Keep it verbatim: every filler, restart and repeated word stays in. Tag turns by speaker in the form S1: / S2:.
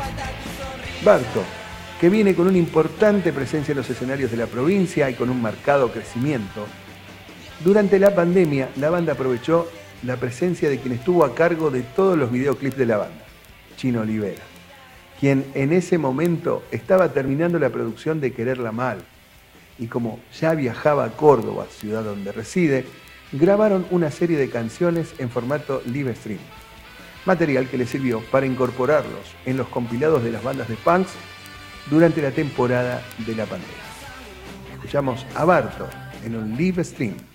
S1: Barto, que viene con una importante presencia en los escenarios de la provincia y con un marcado crecimiento. Durante la pandemia, la banda aprovechó la presencia de quien estuvo a cargo de todos los videoclips de la banda, Chino Olivera, quien en ese momento estaba terminando la producción de Quererla Mal, y como ya viajaba a Córdoba, ciudad donde reside, grabaron una serie de canciones en formato live stream, material que les sirvió para incorporarlos en los compilados de las bandas de punks durante la temporada de la pandemia. Escuchamos a Barto en un live stream.